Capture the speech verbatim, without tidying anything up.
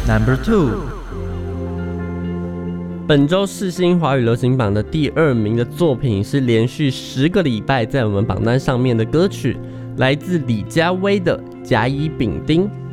Number two， 本周世新华语流行榜的第二名的作品是连续十个礼拜在我们榜单上面的歌曲，来自李佳薇的《甲乙丙丁》。